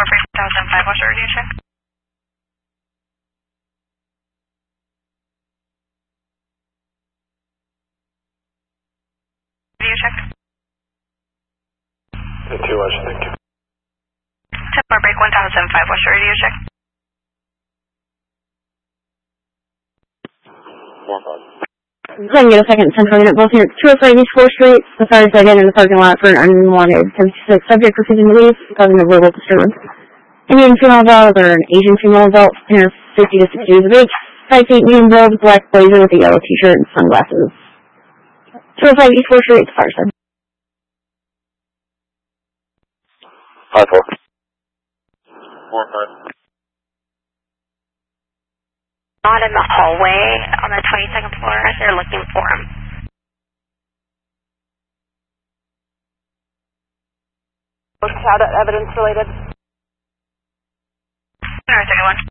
1005, what's your radio check? Radio check. 2 Watch, thank you. 10 break 1005, what's your radio check? 4-5. Then get a second central unit, both units 205 East 4th Street. The fire is again in the parking lot for an unwanted 76 subject refusing to leave, causing a verbal disturbance. Indian female adult or an Asian female adult, in her 50 to 60 years of age, 5 feet, medium build, black blazer with a yellow t-shirt and sunglasses. 205 East 4th Street, the fire side. 5-4. 4-5. Not in the hallway on the 22nd floor. They're looking for him. How evidence related? Alright, 31.